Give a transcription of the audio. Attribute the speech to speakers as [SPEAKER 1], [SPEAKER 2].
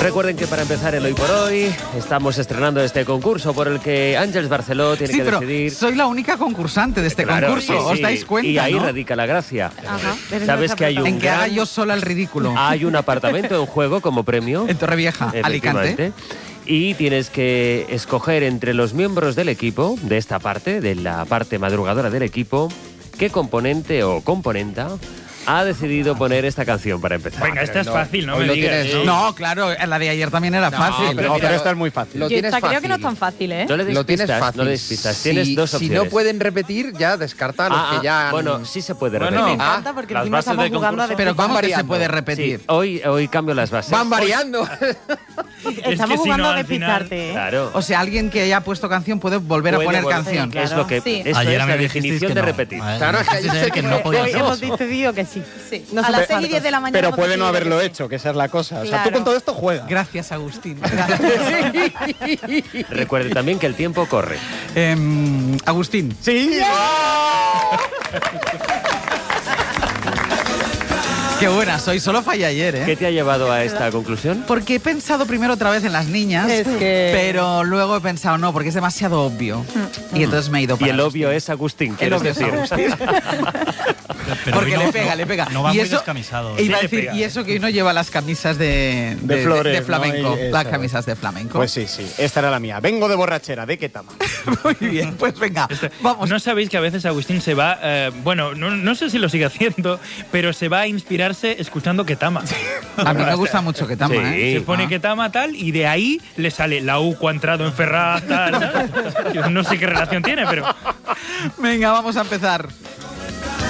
[SPEAKER 1] Recuerden que para empezar el Hoy por Hoy estamos estrenando este concurso por el que Àngels Barceló tiene que decidir.
[SPEAKER 2] Soy la única concursante de este concurso,
[SPEAKER 1] sí,
[SPEAKER 2] ¿os dais cuenta?
[SPEAKER 1] Y ahí
[SPEAKER 2] ¿no?
[SPEAKER 1] radica la gracia.
[SPEAKER 3] Ajá.
[SPEAKER 1] ¿Sabes que hay un
[SPEAKER 2] en que haga yo sola el ridículo?
[SPEAKER 1] Hay un apartamento en juego como premio.
[SPEAKER 2] En Torrevieja, Alicante.
[SPEAKER 1] Y tienes que escoger entre los miembros del equipo, de esta parte, de la parte madrugadora del equipo, qué componente o componenta ha decidido poner esta canción para empezar.
[SPEAKER 4] Venga, esta es fácil, no me digas.
[SPEAKER 2] No, claro, la de ayer también era fácil.
[SPEAKER 5] Pero esta es muy fácil.
[SPEAKER 3] Yo creo que no es tan fácil, ¿eh?
[SPEAKER 1] No le des
[SPEAKER 5] Lo tienes
[SPEAKER 1] pistas,
[SPEAKER 5] fácil.
[SPEAKER 1] no le des pistas. Tienes dos opciones.
[SPEAKER 5] Si no pueden repetir, ya descarta a los que ya...
[SPEAKER 1] Bueno, sí se puede repetir.
[SPEAKER 3] Me encanta porque
[SPEAKER 4] las
[SPEAKER 3] encima
[SPEAKER 4] bases
[SPEAKER 3] estamos
[SPEAKER 4] de
[SPEAKER 3] jugando a
[SPEAKER 4] concurso.
[SPEAKER 2] Pero ¿cómo que se
[SPEAKER 5] variando.
[SPEAKER 2] puede
[SPEAKER 1] Sí,
[SPEAKER 2] repetir?
[SPEAKER 1] hoy cambio las bases.
[SPEAKER 5] Van variando.
[SPEAKER 3] Estamos
[SPEAKER 4] si
[SPEAKER 3] jugando
[SPEAKER 4] no,
[SPEAKER 3] a
[SPEAKER 4] al final-
[SPEAKER 3] despistarte, ¿eh?
[SPEAKER 1] Claro.
[SPEAKER 2] O sea, alguien que haya puesto canción puede volver a
[SPEAKER 1] Puede
[SPEAKER 2] poner
[SPEAKER 1] volver.
[SPEAKER 2] canción.
[SPEAKER 3] Claro.
[SPEAKER 1] Es lo que
[SPEAKER 3] Sí.
[SPEAKER 1] esto
[SPEAKER 6] Ayer
[SPEAKER 1] es
[SPEAKER 6] me
[SPEAKER 1] la
[SPEAKER 6] dijisteis
[SPEAKER 1] definición
[SPEAKER 6] que
[SPEAKER 1] de
[SPEAKER 6] no.
[SPEAKER 1] repetir.
[SPEAKER 5] Claro, es que
[SPEAKER 6] Parece ser que no podía
[SPEAKER 3] Hoy
[SPEAKER 6] ser.
[SPEAKER 3] hemos decidido que sí.
[SPEAKER 7] A
[SPEAKER 3] Somos
[SPEAKER 7] las 6 y
[SPEAKER 3] hartos.
[SPEAKER 7] 10 de la mañana.
[SPEAKER 5] Pero
[SPEAKER 7] hemos
[SPEAKER 5] puede no
[SPEAKER 7] decidido
[SPEAKER 5] haberlo
[SPEAKER 7] que sí.
[SPEAKER 5] hecho, que esa es la cosa. O sea,
[SPEAKER 3] Claro.
[SPEAKER 5] tú con todo esto juegas.
[SPEAKER 2] Gracias, Agustín.
[SPEAKER 1] Recuerde también que el tiempo corre.
[SPEAKER 2] Agustín.
[SPEAKER 5] Sí.
[SPEAKER 2] Qué buena soy, solo fallé ayer, ¿eh?
[SPEAKER 1] ¿Qué te ha llevado a esta conclusión?
[SPEAKER 2] Porque he pensado primero otra vez en las niñas,
[SPEAKER 3] Es que-
[SPEAKER 2] pero luego he pensado no, porque es demasiado obvio. Y entonces me he ido
[SPEAKER 1] Y
[SPEAKER 2] para
[SPEAKER 1] el
[SPEAKER 2] Agustín.
[SPEAKER 1] obvio es Agustín,
[SPEAKER 2] El
[SPEAKER 1] quieres
[SPEAKER 2] obvio es
[SPEAKER 1] decir.
[SPEAKER 2] Agustín.
[SPEAKER 6] Pero
[SPEAKER 2] Porque
[SPEAKER 6] hoy
[SPEAKER 2] le pega.
[SPEAKER 6] No va
[SPEAKER 2] y
[SPEAKER 6] muy
[SPEAKER 2] eso,
[SPEAKER 6] descamisado.
[SPEAKER 2] e iba a
[SPEAKER 4] Sí, le
[SPEAKER 2] decir,
[SPEAKER 4] pega,
[SPEAKER 2] y eso que hoy no lleva las camisas de
[SPEAKER 5] flores,
[SPEAKER 2] de
[SPEAKER 5] ¿no?
[SPEAKER 2] flamenco.
[SPEAKER 5] Y
[SPEAKER 2] Las
[SPEAKER 5] eso.
[SPEAKER 2] camisas de flamenco.
[SPEAKER 5] Pues sí. Esta era la mía. Vengo de borrachera. ¿De qué tama?
[SPEAKER 2] Muy bien, pues venga, vamos.
[SPEAKER 4] ¿No sabéis que a veces Agustín se va, no sé si lo sigue haciendo, pero se va a inspirarse escuchando Ketama?
[SPEAKER 2] A mí me gusta mucho que tama,
[SPEAKER 1] Sí.
[SPEAKER 2] ¿eh?
[SPEAKER 4] Se pone Ketama tal y de ahí le sale la U ha entrado en Ferraz tal. Yo no sé qué relación tiene, pero...
[SPEAKER 2] Venga, vamos a empezar.